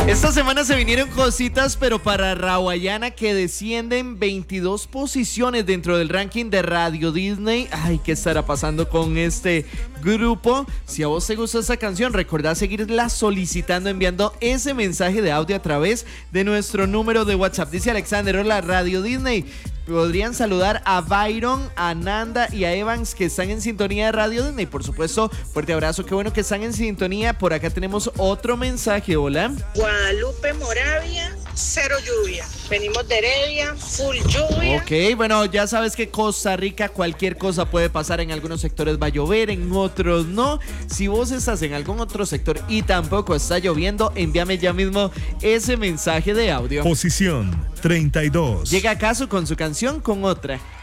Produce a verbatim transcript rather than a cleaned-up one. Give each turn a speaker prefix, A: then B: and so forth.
A: Esta semana se vinieron cositas, pero para Rawayana, que descienden veintidós posiciones dentro del ranking de Radio Disney. Ay, ¿qué estará pasando con este grupo? Si a vos te gusta esta canción, recordá seguirla solicitando, enviando ese mensaje de audio a través de nuestro número de WhatsApp. Dice Alexander: hola Radio Disney, podrían saludar a Byron, a Nanda y a Evans, que están en sintonía de Radio Disney. Por supuesto, fuerte abrazo, qué bueno que están en sintonía. Por acá tenemos otro mensaje. Hola.
B: Guadalupe, Moravia, cero lluvia. Venimos de Heredia, full lluvia.
A: Ok, bueno, ya sabes que Costa Rica cualquier cosa puede pasar. En algunos sectores va a llover, en otros no. Si vos estás en algún otro sector y tampoco está lloviendo, envíame ya mismo ese mensaje de audio.
C: Posición treinta y dos.
A: Llega acaso con su canción con otra.